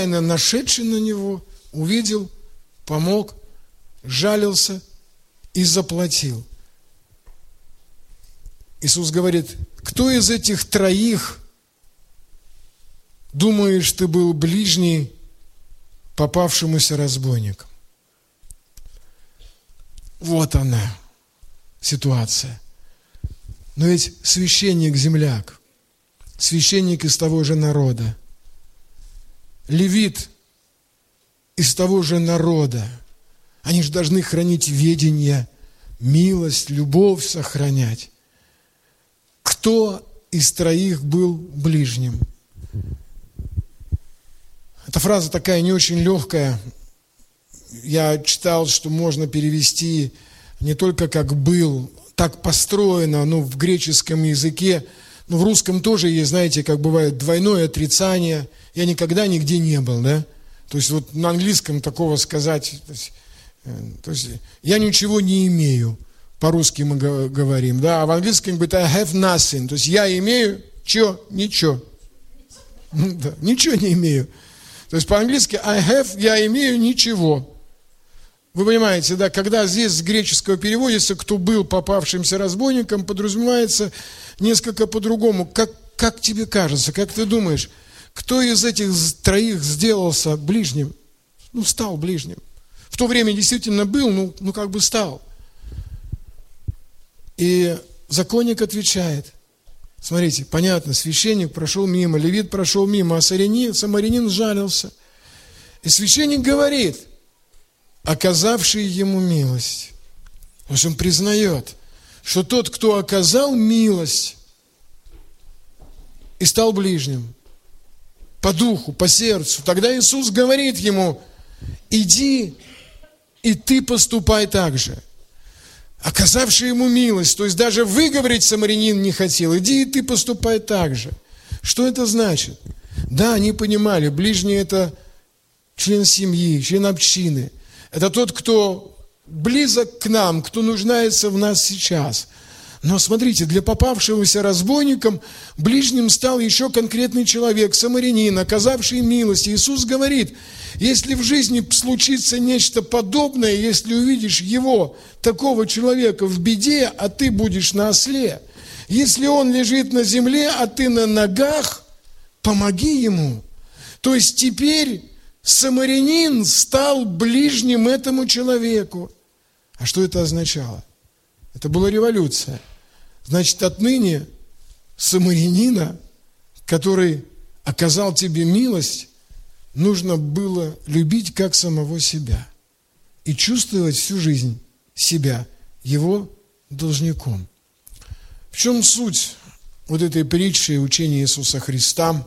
случайно нашедший на него, увидел, помог, жалился и заплатил. Иисус говорит: кто из этих троих, думаешь, ты был ближний попавшемуся разбойником? Вот она, ситуация. Но ведь священник-земляк, священник из того же народа, левит из того же народа, они же должны хранить ведение, милость, любовь сохранять. Кто из троих был ближним? Эта фраза такая не очень легкая. Я читал, что можно перевести не только как «был», так построено, в греческом языке, в русском тоже есть, знаете, как бывает двойное отрицание. Я никогда нигде не был, да? То есть вот на английском такого сказать, то есть я ничего не имею, по-русски мы говорим, да, а в английском говорит I have nothing, то есть я имею, ничего. Да, ничего не имею. То есть по-английски I have, я имею ничего. Вы понимаете, да, когда здесь с греческого переводится, кто был попавшимся разбойником, подразумевается несколько по-другому. Как тебе кажется, как ты думаешь, кто из этих троих сделался ближним? Стал ближним. В то время действительно был, как бы стал. И законник отвечает. Смотрите, понятно, священник прошел мимо, левит прошел мимо, а самарянин жалился. И священник говорит: оказавший ему милость. То есть он признает, что тот, кто оказал милость и стал ближним, по духу, по сердцу, тогда Иисус говорит ему: иди, и ты поступай так же. Оказавший ему милость, то есть даже выговорить самарянин не хотел, иди, и ты поступай так же. Что это значит? Да, они понимали, ближний – это член семьи, член общины. Это тот, кто близок к нам, кто нуждается в нас сейчас. Но смотрите, для попавшегося разбойником ближним стал еще конкретный человек, самарянин, оказавший милость. Иисус говорит: если в жизни случится нечто подобное, если увидишь его, такого человека, в беде, а ты будешь на осле, если он лежит на земле, а ты на ногах, помоги ему. То есть теперь самарянин стал ближним этому человеку. А что это означало? Это была революция. Значит, отныне самарянина, который оказал тебе милость, нужно было любить как самого себя и чувствовать всю жизнь себя его должником. В чем суть вот этой притчи и учения Иисуса Христа?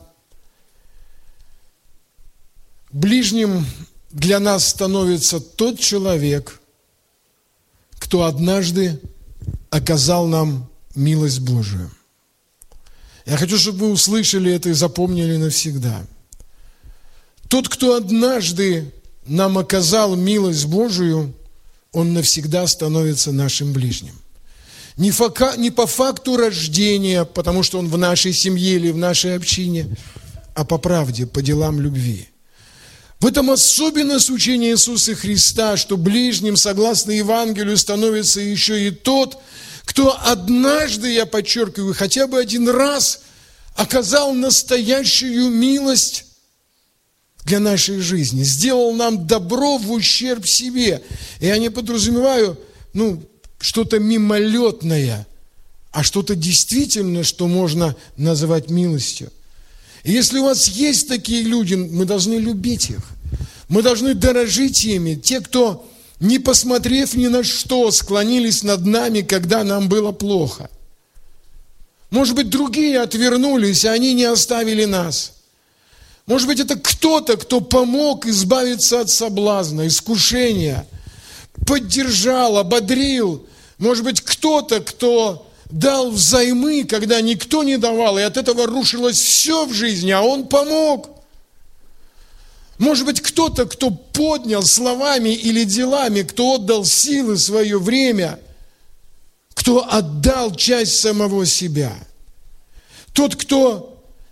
Ближним для нас становится тот человек, кто однажды оказал нам милость Божию. Я хочу, чтобы вы услышали это и запомнили навсегда. Тот, кто однажды нам оказал милость Божию, он навсегда становится нашим ближним. Не по факту рождения, потому что он в нашей семье или в нашей общине, а по правде, по делам любви. В этом особенность учения Иисуса Христа, что ближним, согласно Евангелию, становится еще и тот, кто однажды, я подчеркиваю, хотя бы один раз оказал настоящую милость для нашей жизни, сделал нам добро в ущерб себе. И я не подразумеваю, что-то мимолетное, а что-то действительно, что можно называть милостью. И если у вас есть такие люди, мы должны любить их. Мы должны дорожить ими. Те, кто, не посмотрев ни на что, склонились над нами, когда нам было плохо. Может быть, другие отвернулись, а они не оставили нас. Может быть, это кто-то, кто помог избавиться от соблазна, искушения, поддержал, ободрил. Может быть, кто-то, кто дал взаймы, когда никто не давал, и от этого рушилось все в жизни, а он помог. Может быть, кто-то, кто поднял словами или делами, кто отдал силы, свое время, кто отдал часть самого себя. Тот, кто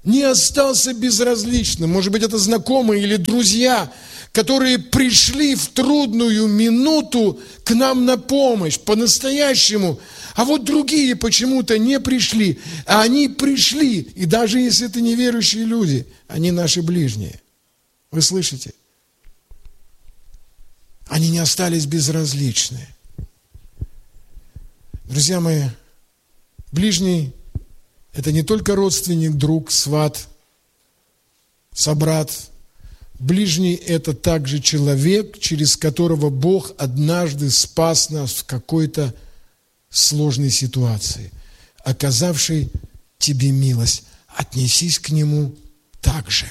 не остался безразличным. Может быть, это знакомые или друзья, которые пришли в трудную минуту к нам на помощь, по-настоящему. А вот другие почему-то не пришли, а они пришли. И даже если это неверующие люди, они наши ближние. Вы слышите? Они не остались безразличны. Друзья мои, ближний – это не только родственник, друг, сват, собрат. Ближний – это также человек, через которого Бог однажды спас нас в какой-то сложной ситуации, оказавший тебе милость. Отнесись к нему так же.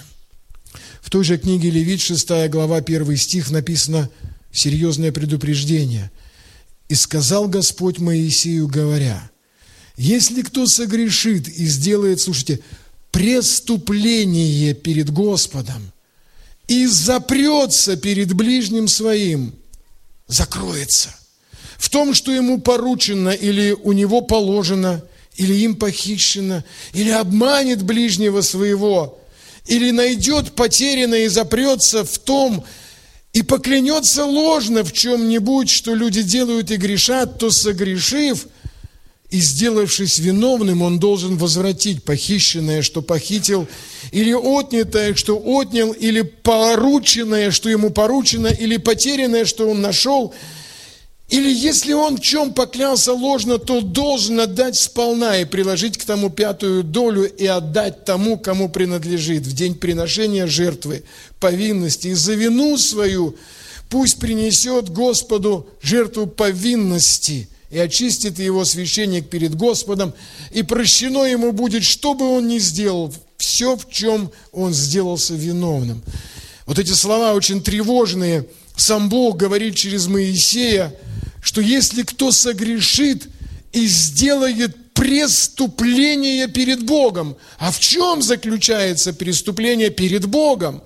В той же книге Левит, 6 глава, 1 стих, написано серьезное предупреждение. «И сказал Господь Моисею, говоря, если кто согрешит и сделает, слушайте, преступление перед Господом и запрется перед ближним своим, закроется в том, что ему поручено или у него положено, или им похищено, или обманет ближнего своего, или найдет потерянное и запрется в том, и поклянется ложно в чем-нибудь, что люди делают и грешат, то, согрешив и сделавшись виновным, он должен возвратить похищенное, что похитил, или отнятое, что отнял, или порученное, что ему поручено, или потерянное, что он нашел. Или если он в чем поклялся ложно, то должен отдать сполна и приложить к тому 5 долю и отдать тому, кому принадлежит в день приношения жертвы, повинности. И за вину свою пусть принесет Господу жертву повинности и очистит его священник перед Господом, и прощено ему будет, что бы он ни сделал, все, в чем он сделался виновным». Вот эти слова очень тревожные. Сам Бог говорит через Моисея, что если кто согрешит и сделает преступление перед Богом, а в чем заключается преступление перед Богом?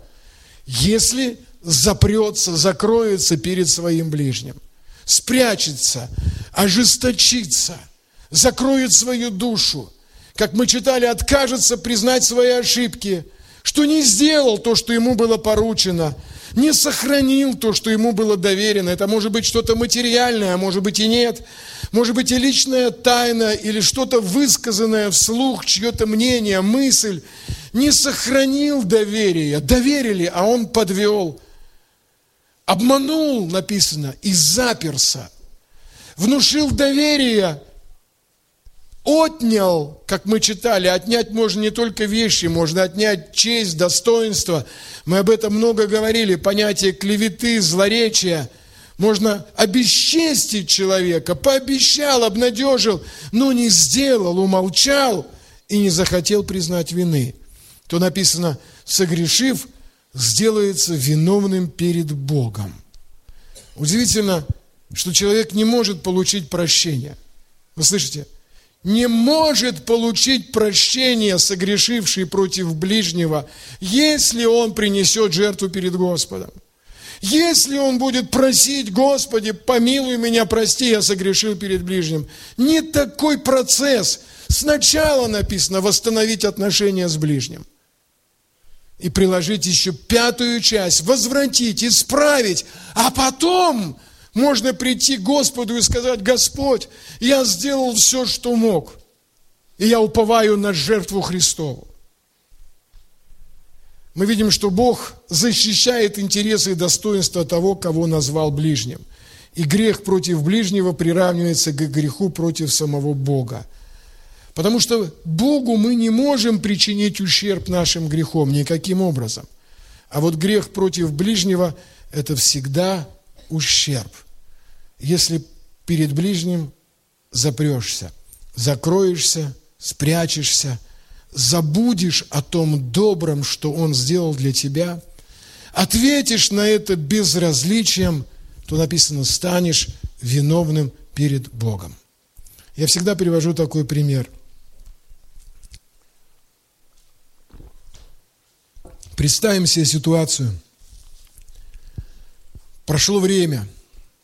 Если запрется, закроется перед своим ближним, спрячется, ожесточится, закроет свою душу, как мы читали, откажется признать свои ошибки, что не сделал то, что ему было поручено, не сохранил то, что ему было доверено. Это может быть что-то материальное, а может быть и нет. Может быть и личная тайна, или что-то высказанное вслух, чье-то мнение, мысль. Не сохранил доверие. Доверили, а он подвел. Обманул, написано, и заперся. Внушил доверие, отнял, как мы читали, отнять можно не только вещи, можно отнять честь, достоинство. Мы об этом много говорили, понятие клеветы, злоречия. Можно обесчестить человека, пообещал, обнадежил, но не сделал, умолчал и не захотел признать вины. То написано, согрешив, сделается виновным перед Богом. Удивительно, что человек не может получить прощение. Вы слышите? Не может получить прощение, согрешивший против ближнего, если он принесет жертву перед Господом. Если он будет просить: Господи, помилуй меня, прости, я согрешил перед ближним. Не такой процесс. Сначала написано восстановить отношения с ближним. И приложить еще 5 часть, возвратить, исправить, а потом можно прийти к Господу и сказать: Господь, я сделал все, что мог, и я уповаю на жертву Христову. Мы видим, что Бог защищает интересы и достоинства того, кого назвал ближним. И грех против ближнего приравнивается к греху против самого Бога. Потому что Богу мы не можем причинить ущерб нашим грехом никаким образом. А вот грех против ближнего – это всегда ущерб. Если перед ближним запрешься, закроешься, спрячешься, забудешь о том добром, что он сделал для тебя, ответишь на это безразличием, то написано, станешь виновным перед Богом. Я всегда привожу такой пример. Представим себе ситуацию. Прошло время,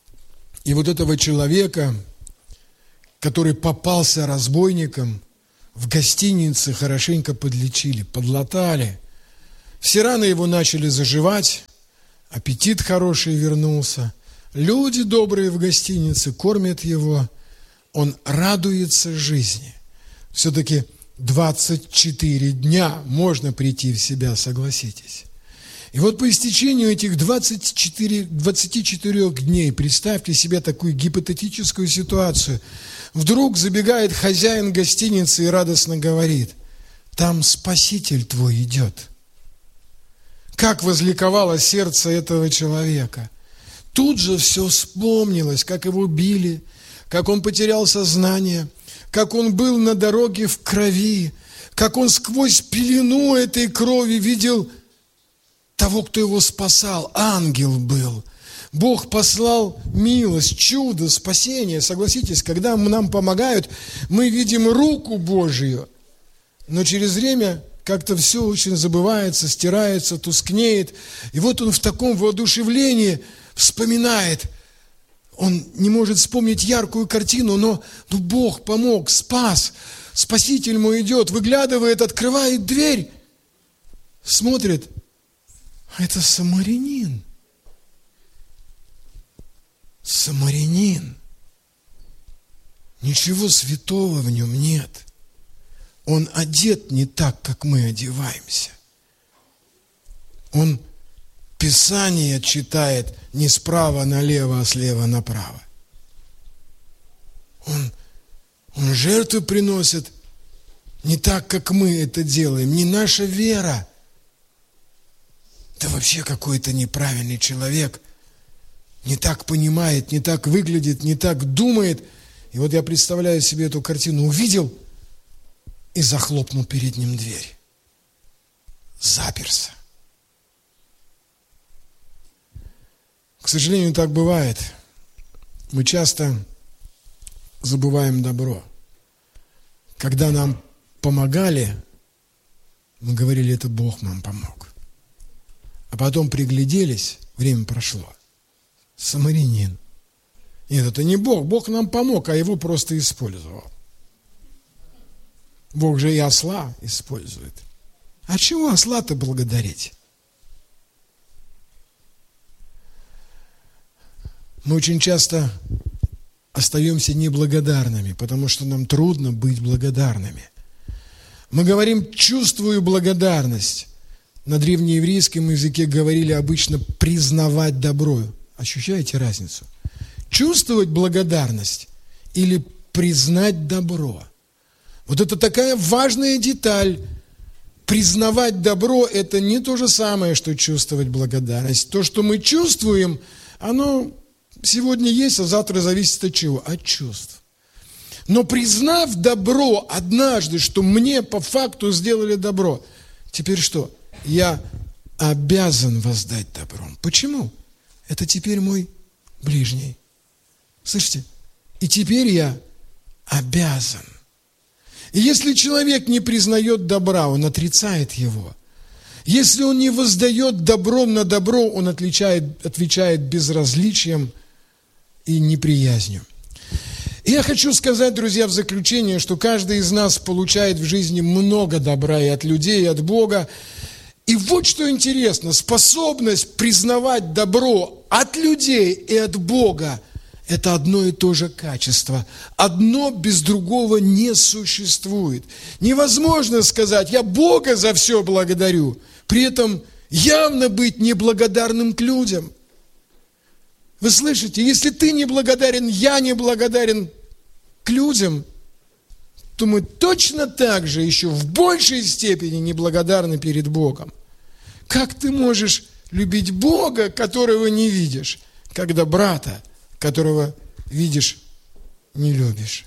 и вот этого человека, который попался разбойникам, в гостинице хорошенько подлечили, подлатали. Все раны его начали заживать, аппетит хороший вернулся. Люди добрые в гостинице кормят его, он радуется жизни. Все-таки 24 дня можно прийти в себя, согласитесь. И вот по истечению этих 24 дней, представьте себе такую гипотетическую ситуацию, вдруг забегает хозяин гостиницы и радостно говорит: там Спаситель твой идет. Как возликовало сердце этого человека. Тут же все вспомнилось, как его били, как он потерял сознание, как он был на дороге в крови, как он сквозь пелену этой крови видел того, кто его спасал. Ангел был. Бог послал милость, чудо, спасение. Согласитесь, когда нам помогают, мы видим руку Божию. Но через время как-то все очень забывается, стирается, тускнеет. И вот он в таком воодушевлении вспоминает. Он не может вспомнить яркую картину, но Бог помог, спас. Спаситель мой идет, выглядывает, открывает дверь, смотрит. А это самарянин. Самарянин. Ничего святого в нем нет. Он одет не так, как мы одеваемся. Он Писание читает не справа налево, а слева направо. Он жертвы приносит не так, как мы это делаем, не наша вера. Да вообще какой-то неправильный человек, не так понимает, не так выглядит, не так думает. И вот я представляю себе эту картину, увидел и захлопнул перед ним дверь. Заперся. К сожалению, так бывает. Мы часто забываем добро. Когда нам помогали, мы говорили, это Бог нам помог. А потом пригляделись, время прошло. Самарянин. Нет, это не Бог. Бог нам помог, а его просто использовал. Бог же и осла использует. А чего осла-то благодарить? Мы очень часто остаемся неблагодарными, потому что нам трудно быть благодарными. Мы говорим «чувствую благодарность». На древнееврейском языке говорили обычно «признавать добро». Ощущаете разницу? Чувствовать благодарность или признать добро. Вот это такая важная деталь. Признавать добро – это не то же самое, что чувствовать благодарность. То, что мы чувствуем, оно сегодня есть, а завтра зависит от чего? От чувств. Но признав добро однажды, что мне по факту сделали добро, теперь что? Я обязан воздать добром. Почему? Это теперь мой ближний. Слышите? И теперь я обязан. И если человек не признает добра, он отрицает его. Если он не воздает добром на добро, он отвечает безразличием и неприязнью. И я хочу сказать, друзья, в заключение, что каждый из нас получает в жизни много добра и от людей, и от Бога. И вот что интересно, способность признавать добро от людей и от Бога – это одно и то же качество. Одно без другого не существует. Невозможно сказать, я Бога за все благодарю, при этом явно быть неблагодарным к людям. Вы слышите, если ты не благодарен, я не благодарен к людям, то мы точно так же еще в большей степени неблагодарны перед Богом. Как ты можешь любить Бога, которого не видишь, когда брата, которого видишь, не любишь?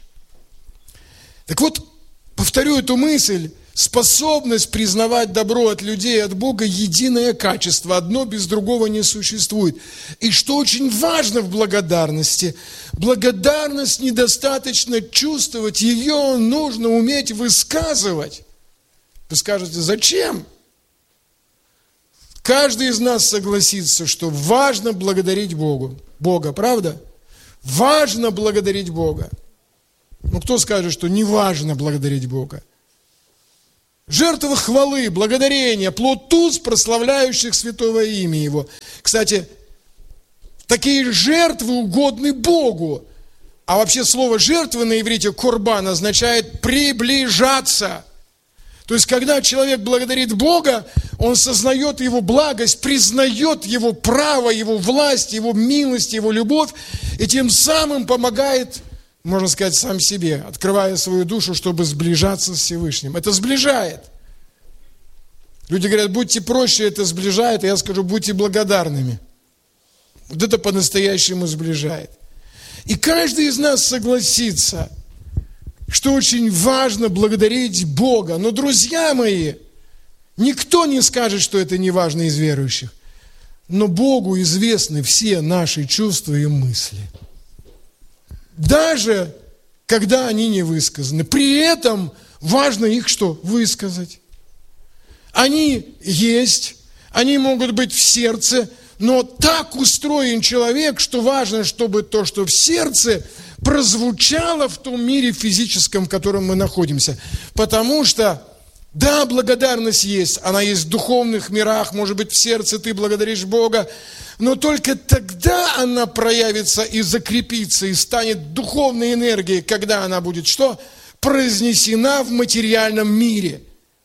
Так вот, повторю эту мысль. Способность признавать добро от людей и от Бога – единое качество. Одно без другого не существует. И что очень важно в благодарности, благодарность недостаточно чувствовать, ее нужно уметь высказывать. Вы скажете, зачем? Каждый из нас согласится, что важно благодарить Бога, правда? Важно благодарить Бога. Но кто скажет, что не важно благодарить Бога? Жертва хвалы, благодарения, плод уст, прославляющих святого имя Его. Кстати, такие жертвы угодны Богу. А вообще слово «жертвы» на иврите «корбан» означает «приближаться». То есть, когда человек благодарит Бога, он сознает Его благость, признает Его право, Его власть, Его милость, Его любовь, и тем самым помогает, можно сказать, сам себе, открывая свою душу, чтобы сближаться с Всевышним. Это сближает. Люди говорят, будьте проще, это сближает, а я скажу, будьте благодарными. Вот это по-настоящему сближает. И каждый из нас согласится, что очень важно благодарить Бога. Но, друзья мои, никто не скажет, что это не важно из верующих. Но Богу известны все наши чувства и мысли. Даже когда они не высказаны. При этом важно их что? Высказать. Они есть, они могут быть в сердце, но так устроен человек, что важно, чтобы то, что в сердце, прозвучало в том мире физическом, в котором мы находимся. Потому что, да, благодарность есть, она есть в духовных мирах, может быть, в сердце ты благодаришь Бога, но только тогда она проявится и закрепится, и станет духовной энергией, когда она будет что? Произнесена в материальном мире.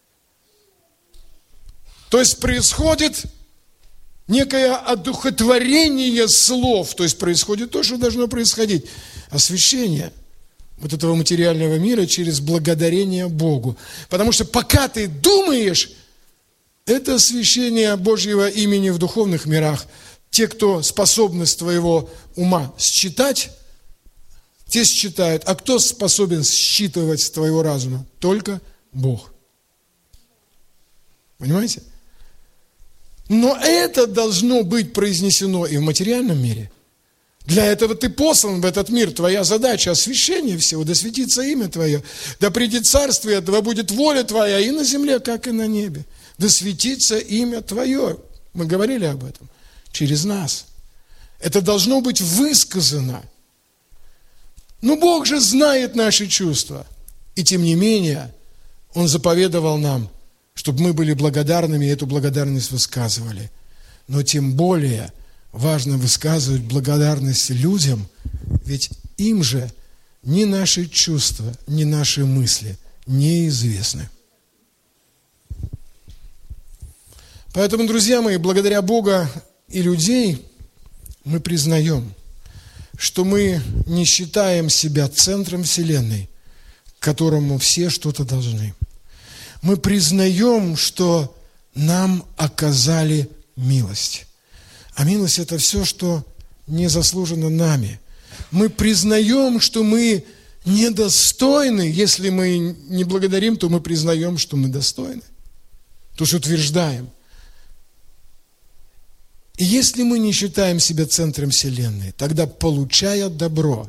То есть происходит некое одухотворение слов, то есть происходит то, что должно происходить. Освящение вот этого материального мира через благодарение Богу. Потому что пока ты думаешь, это освящение Божьего имени в духовных мирах. Те, кто способны с твоего ума считать, те считают. А кто способен считывать с твоего разума? Только Бог. Понимаете? Но это должно быть произнесено и в материальном мире. Для этого ты послан в этот мир. Твоя задача – освящение всего. Да светится имя Твое. Да придет царствие, да будет воля Твоя и на земле, как и на небе. Да светится имя Твое. Мы говорили об этом. Через нас. Это должно быть высказано. Но Бог же знает наши чувства. И тем не менее, Он заповедовал нам, чтобы мы были благодарными и эту благодарность высказывали. Но тем более важно высказывать благодарность людям, ведь им же ни наши чувства, ни наши мысли неизвестны. Поэтому, друзья мои, благодаря Бога и людей мы признаем, что мы не считаем себя центром Вселенной, к которому все что-то должны. Мы признаем, что нам оказали милость. А милость – это все, что не заслужено нами. Мы признаем, что мы недостойны. Если мы не благодарим, то мы признаем, что мы достойны. То есть утверждаем. И если мы не считаем себя центром Вселенной, тогда, получая добро,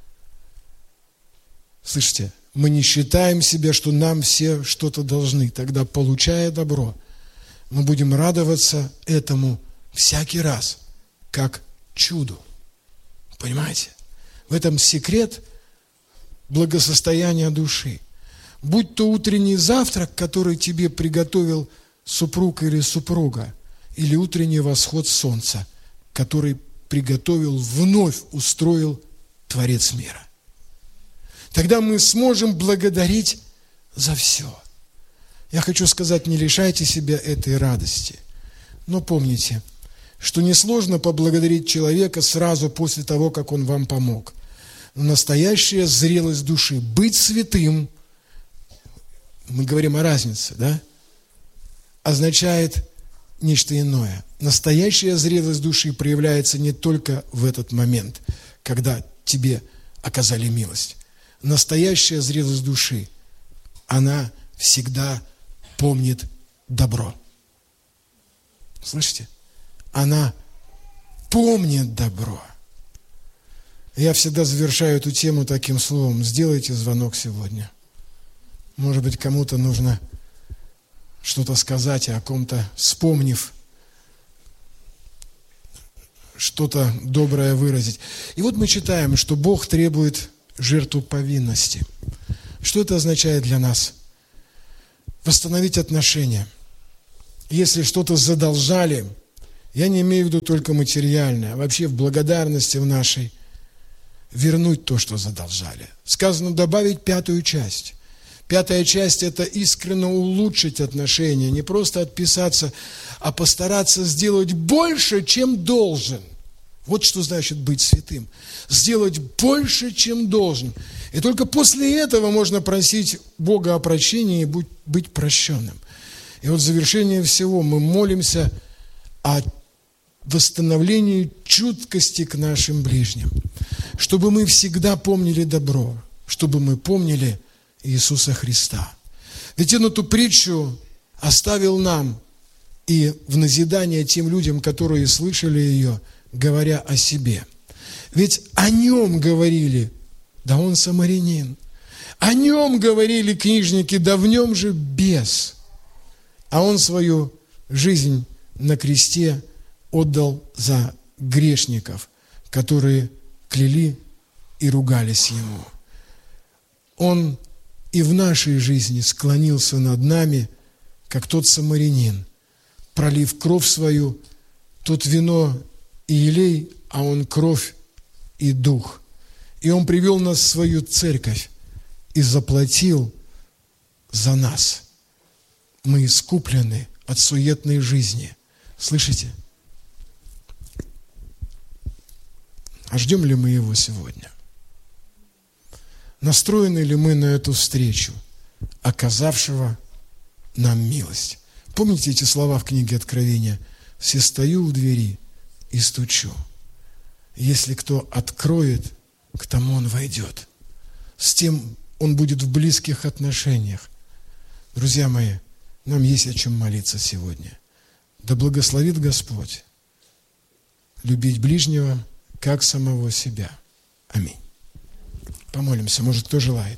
слышите, мы не считаем себя, что нам все что-то должны. Тогда, получая добро, мы будем радоваться этому всякий раз, как чуду. Понимаете? В этом секрет благосостояния души. Будь то утренний завтрак, который тебе приготовил супруг или супруга, или утренний восход солнца, который приготовил, вновь устроил Творец мира. Тогда мы сможем благодарить за все. Я хочу сказать, не лишайте себя этой радости. Но помните, что несложно поблагодарить человека сразу после того, как он вам помог. Но настоящая зрелость души, быть святым, мы говорим о разнице, да? Означает нечто иное. Настоящая зрелость души проявляется не только в этот момент, когда тебе оказали милость. Настоящая зрелость души, она всегда помнит добро. Слышите? Она помнит добро. Я всегда завершаю эту тему таким словом. Сделайте звонок сегодня. Может быть, кому-то нужно что-то сказать, а о ком-то, вспомнив, что-то доброе выразить. И вот мы читаем, что Бог требует жертву повинности. Что это означает для нас? восстановить отношения. Если что-то задолжали, я не имею в виду только материальное, а вообще в благодарности в нашей вернуть то, что задолжали. Сказано добавить 5-ю часть. 5-я часть – это искренне улучшить отношения, не просто отписаться, а постараться сделать больше, чем должен. Вот что значит быть святым. Сделать больше, чем должен. И только после этого можно просить Бога о прощении и быть прощенным. И вот в завершение всего мы молимся о восстановлении чуткости к нашим ближним, чтобы мы всегда помнили добро, чтобы мы помнили Иисуса Христа. Ведь Он эту притчу оставил нам и в назидание тем людям, которые слышали ее, говоря о себе. Ведь о Нем говорили, да Он самарянин. О Нем говорили книжники, да в Нем же бес. А Он свою жизнь на кресте отдал за грешников, которые кляли и ругались Ему. Он и в нашей жизни склонился над нами, как тот самарянин, пролив кровь свою, тут вино и елей, а Он кровь и дух. И Он привел нас в свою церковь и заплатил за нас. Мы искуплены от суетной жизни. Слышите? А ждем ли мы Его сегодня? Настроены ли мы на эту встречу, оказавшего нам милость? Помните эти слова в книге Откровения? «Все стою у двери и стучу. Если кто откроет, к тому он войдет». С тем он будет в близких отношениях. Друзья мои, нам есть о чем молиться сегодня. Да благословит Господь любить ближнего, как самого себя. Аминь. Помолимся, может, кто желает.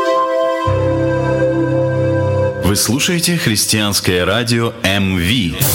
Вы слушаете христианское радио МВ.